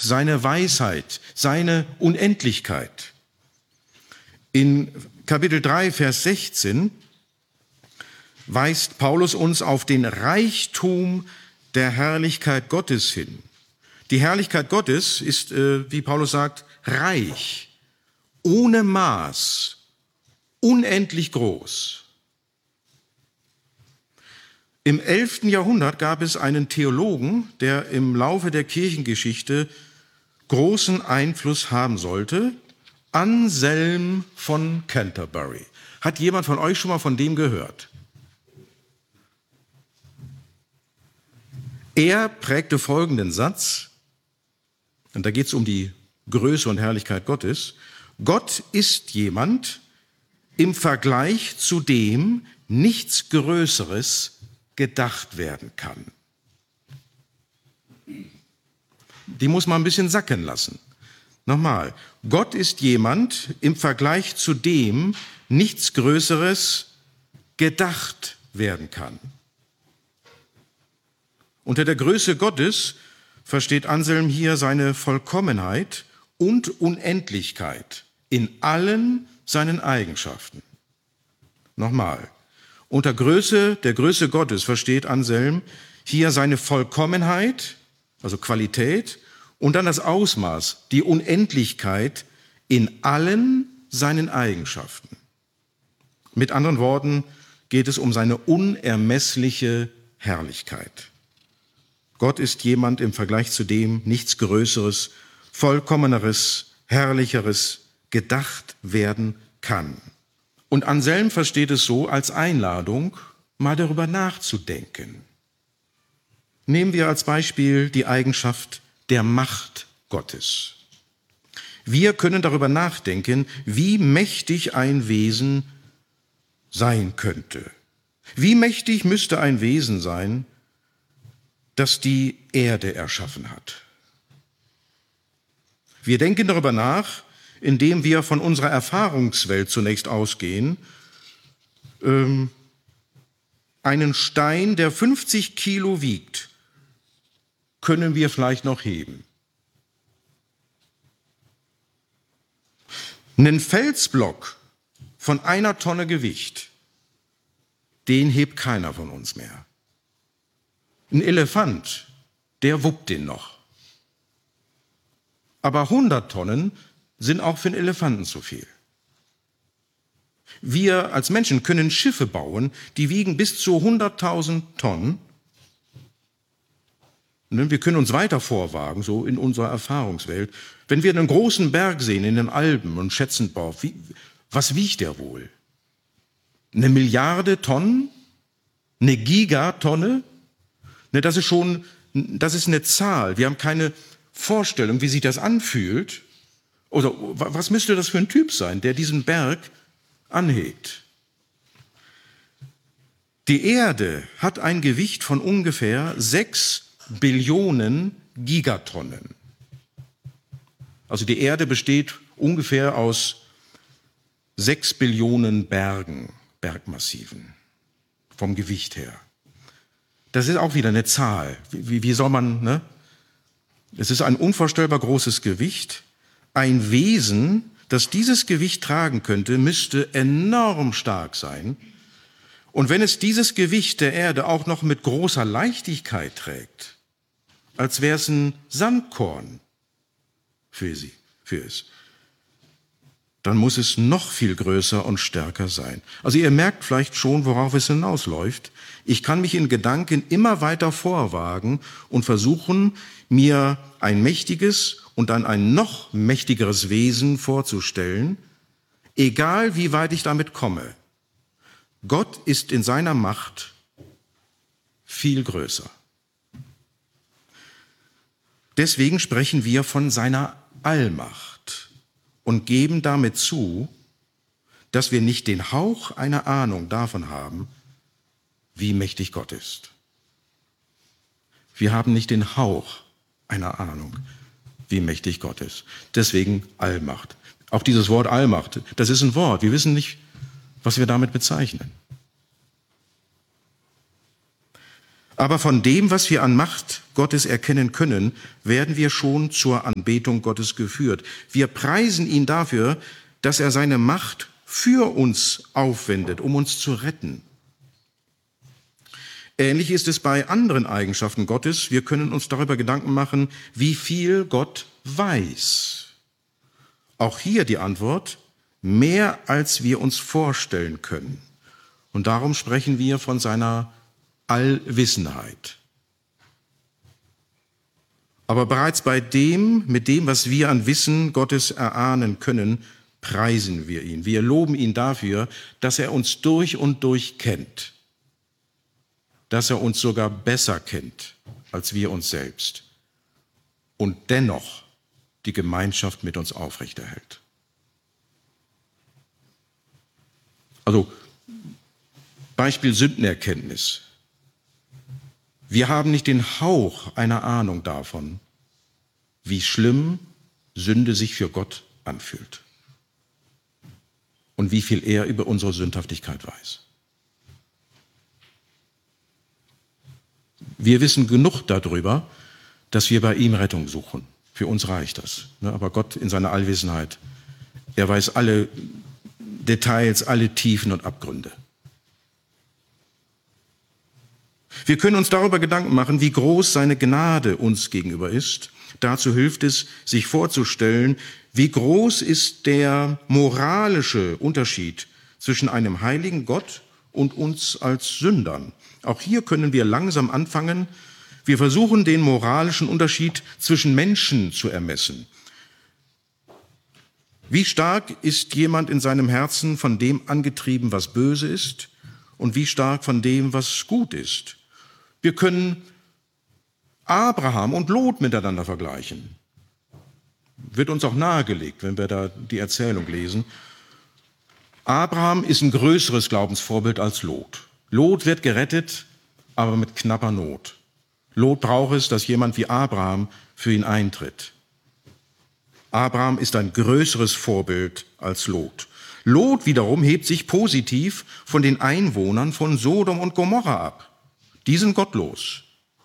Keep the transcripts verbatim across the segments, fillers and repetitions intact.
seine Weisheit, seine Unendlichkeit. In Kapitel drei, Vers sechzehn weist Paulus uns auf den Reichtum der Herrlichkeit Gottes hin. Die Herrlichkeit Gottes ist, äh, wie Paulus sagt, reich, ohne Maß, unendlich groß. Im elften Jahrhundert gab es einen Theologen, der im Laufe der Kirchengeschichte großen Einfluss haben sollte, Anselm von Canterbury. Hat jemand von euch schon mal von dem gehört? Er prägte folgenden Satz, und da geht es um die Größe und Herrlichkeit Gottes: Gott ist jemand, im Vergleich zu dem nichts Größeres gedacht werden kann. Die muss man ein bisschen sacken lassen. Nochmal, Gott ist jemand, im Vergleich zu dem nichts Größeres gedacht werden kann. Unter der Größe Gottes versteht Anselm hier seine Vollkommenheit und Unendlichkeit in allen seinen Eigenschaften. Nochmal, unter Größe, der Größe Gottes versteht Anselm hier seine Vollkommenheit, also Qualität, und dann das Ausmaß, die Unendlichkeit in allen seinen Eigenschaften. Mit anderen Worten geht es um seine unermessliche Herrlichkeit. Gott ist jemand, im Vergleich zu dem nichts Größeres, Vollkommeneres, Herrlicheres gedacht werden kann. Und Anselm versteht es so als Einladung, mal darüber nachzudenken. Nehmen wir als Beispiel die Eigenschaft der Macht Gottes. Wir können darüber nachdenken, wie mächtig ein Wesen sein könnte. Wie mächtig müsste ein Wesen sein, das die Erde erschaffen hat? Wir denken darüber nach, indem wir von unserer Erfahrungswelt zunächst ausgehen. Ähm, einen Stein, der fünfzig Kilo wiegt, können wir vielleicht noch heben. Einen Felsblock von einer Tonne Gewicht, den hebt keiner von uns mehr. Ein Elefant, der wuppt den noch. Aber hundert Tonnen sind auch für einen Elefanten zu viel. Wir als Menschen können Schiffe bauen, die wiegen bis zu hunderttausend Tonnen. Wir können uns weiter vorwagen, so in unserer Erfahrungswelt. Wenn wir einen großen Berg sehen in den Alpen und schätzen, boah, wie, was wiegt der wohl? Eine Milliarde Tonnen? Eine Gigatonne? Ne, das ist schon, das ist eine Zahl. Wir haben keine Vorstellung, wie sich das anfühlt. Oder was müsste das für ein Typ sein, der diesen Berg anhebt? Die Erde hat ein Gewicht von ungefähr sechs Billionen Gigatonnen. Also die Erde besteht ungefähr aus sechs Billionen Bergen, Bergmassiven, vom Gewicht her. Das ist auch wieder eine Zahl. Wie, wie soll man, ne? Es ist ein unvorstellbar großes Gewicht. Ein Wesen, das dieses Gewicht tragen könnte, müsste enorm stark sein. Und wenn es dieses Gewicht der Erde auch noch mit großer Leichtigkeit trägt, als wäre es ein Sandkorn für sie, für es, dann muss es noch viel größer und stärker sein. Also ihr merkt vielleicht schon, worauf es hinausläuft. Ich kann mich in Gedanken immer weiter vorwagen und versuchen, mir ein mächtiges und dann ein noch mächtigeres Wesen vorzustellen, egal wie weit ich damit komme. Gott ist in seiner Macht viel größer. Deswegen sprechen wir von seiner Allmacht und geben damit zu, dass wir nicht den Hauch einer Ahnung davon haben, wie mächtig Gott ist. Wir haben nicht den Hauch einer Ahnung, wie mächtig Gott ist. Deswegen Allmacht. Auch dieses Wort Allmacht, das ist ein Wort. Wir wissen nicht, was wir damit bezeichnen. Aber von dem, was wir an Macht Gottes erkennen können, werden wir schon zur Anbetung Gottes geführt. Wir preisen ihn dafür, dass er seine Macht für uns aufwendet, um uns zu retten. Ähnlich ist es bei anderen Eigenschaften Gottes. Wir können uns darüber Gedanken machen, wie viel Gott weiß. Auch hier die Antwort: mehr als wir uns vorstellen können. Und darum sprechen wir von seiner Allwissenheit. Aber bereits bei dem, mit dem, was wir an Wissen Gottes erahnen können, preisen wir ihn. Wir loben ihn dafür, dass er uns durch und durch kennt. Dass er uns sogar besser kennt als wir uns selbst. Und dennoch die Gemeinschaft mit uns aufrechterhält. Also, Beispiel Sündenerkenntnis. Wir haben nicht den Hauch einer Ahnung davon, wie schlimm Sünde sich für Gott anfühlt und wie viel er über unsere Sündhaftigkeit weiß. Wir wissen genug darüber, dass wir bei ihm Rettung suchen. Für uns reicht das. Aber Gott in seiner Allwissenheit, er weiß alle Details, alle Tiefen und Abgründe. Wir können uns darüber Gedanken machen, wie groß seine Gnade uns gegenüber ist. Dazu hilft es, sich vorzustellen, wie groß ist der moralische Unterschied zwischen einem heiligen Gott und uns als Sündern. Auch hier können wir langsam anfangen. Wir versuchen, den moralischen Unterschied zwischen Menschen zu ermessen. Wie stark ist jemand in seinem Herzen von dem angetrieben, was böse ist, und wie stark von dem, was gut ist? Wir können Abraham und Lot miteinander vergleichen. Wird uns auch nahegelegt, wenn wir da die Erzählung lesen. Abraham ist ein größeres Glaubensvorbild als Lot. Lot wird gerettet, aber mit knapper Not. Lot braucht es, dass jemand wie Abraham für ihn eintritt. Abraham ist ein größeres Vorbild als Lot. Lot wiederum hebt sich positiv von den Einwohnern von Sodom und Gomorra ab. Die sind gottlos.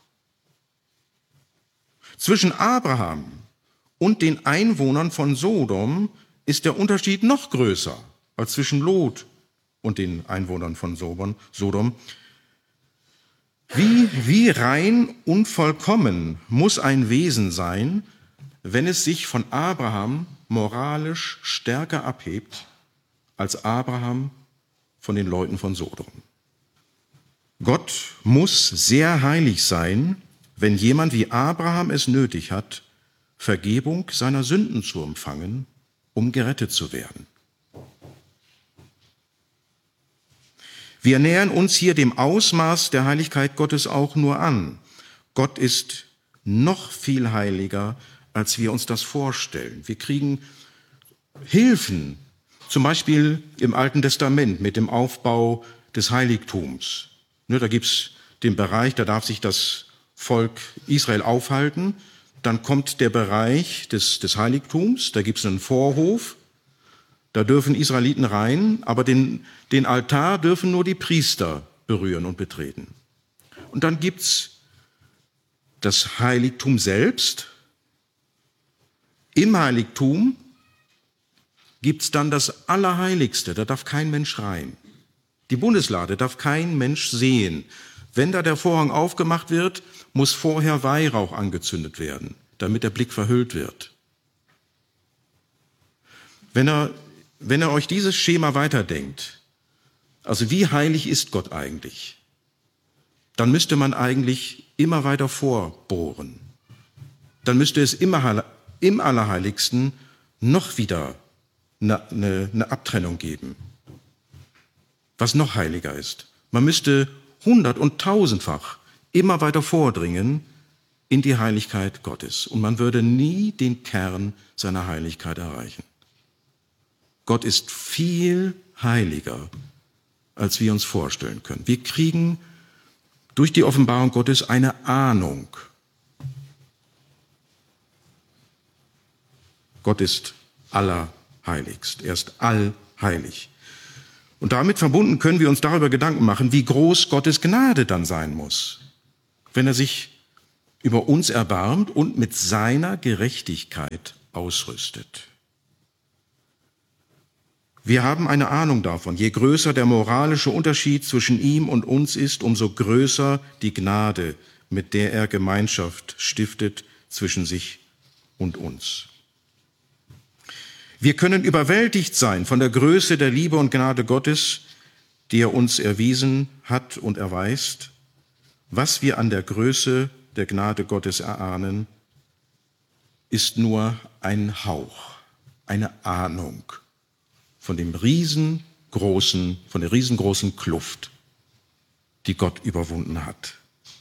Zwischen Abraham und den Einwohnern von Sodom ist der Unterschied noch größer als zwischen Lot und den Einwohnern von Sodom. Wie, wie rein und vollkommen muss ein Wesen sein, wenn es sich von Abraham moralisch stärker abhebt als Abraham von den Leuten von Sodom. Gott muss sehr heilig sein, wenn jemand wie Abraham es nötig hat, Vergebung seiner Sünden zu empfangen, um gerettet zu werden. Wir nähern uns hier dem Ausmaß der Heiligkeit Gottes auch nur an. Gott ist noch viel heiliger, als wir uns das vorstellen. Wir kriegen Hilfen, zum Beispiel im Alten Testament mit dem Aufbau des Heiligtums. Da gibt es den Bereich, da darf sich das Volk Israel aufhalten. Dann kommt der Bereich des, des Heiligtums, da gibt es einen Vorhof. Da dürfen Israeliten rein, aber den, den Altar dürfen nur die Priester berühren und betreten. Und dann gibt's das Heiligtum selbst. Im Heiligtum gibt's dann das Allerheiligste, da darf kein Mensch rein. Die Bundeslade darf kein Mensch sehen. Wenn da der Vorhang aufgemacht wird, muss vorher Weihrauch angezündet werden, damit der Blick verhüllt wird. Wenn er Wenn ihr euch dieses Schema weiterdenkt, also wie heilig ist Gott eigentlich, dann müsste man eigentlich immer weiter vorbohren. Dann müsste es immer im Allerheiligsten noch wieder eine, eine, eine Abtrennung geben, was noch heiliger ist. Man müsste hundert- und tausendfach immer weiter vordringen in die Heiligkeit Gottes und man würde nie den Kern seiner Heiligkeit erreichen. Gott ist viel heiliger, als wir uns vorstellen können. Wir kriegen durch die Offenbarung Gottes eine Ahnung. Gott ist allerheiligst. Er ist allheilig. Und damit verbunden können wir uns darüber Gedanken machen, wie groß Gottes Gnade dann sein muss. wenn er sich über uns erbarmt und mit seiner Gerechtigkeit ausrüstet. Wir haben eine Ahnung davon, je größer der moralische Unterschied zwischen ihm und uns ist, umso größer die Gnade, mit der er Gemeinschaft stiftet zwischen sich und uns. Wir können überwältigt sein von der Größe der Liebe und Gnade Gottes, die er uns erwiesen hat und erweist. Was wir an der Größe der Gnade Gottes erahnen, ist nur ein Hauch, eine Ahnung von dem riesengroßen, von der riesengroßen Kluft, die Gott überwunden hat.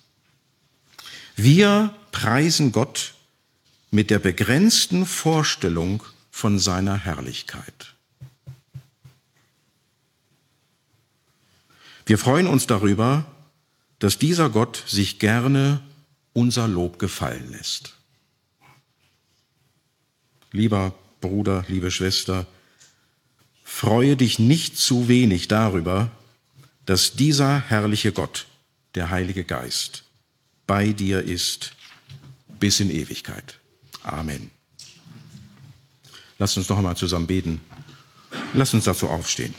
Wir preisen Gott mit der begrenzten Vorstellung von seiner Herrlichkeit. Wir freuen uns darüber, dass dieser Gott sich gerne unser Lob gefallen lässt. Lieber Bruder, liebe Schwester, freue dich nicht zu wenig darüber, dass dieser herrliche Gott, der Heilige Geist, bei dir ist bis in Ewigkeit. Amen. Lasst uns noch einmal zusammen beten. Lasst uns dazu aufstehen.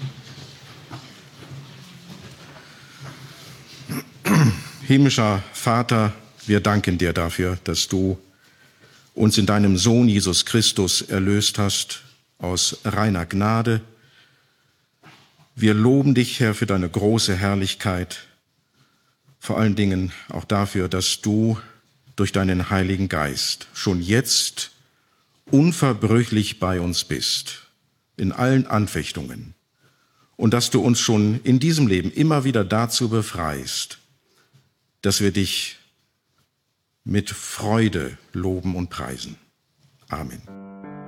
Himmlischer Vater, wir danken dir dafür, dass du uns in deinem Sohn Jesus Christus erlöst hast aus reiner Gnade. Wir loben dich, Herr, für deine große Herrlichkeit, vor allen Dingen auch dafür, dass du durch deinen Heiligen Geist schon jetzt unverbrüchlich bei uns bist, in allen Anfechtungen, und dass du uns schon in diesem Leben immer wieder dazu befreist, dass wir dich mit Freude loben und preisen. Amen.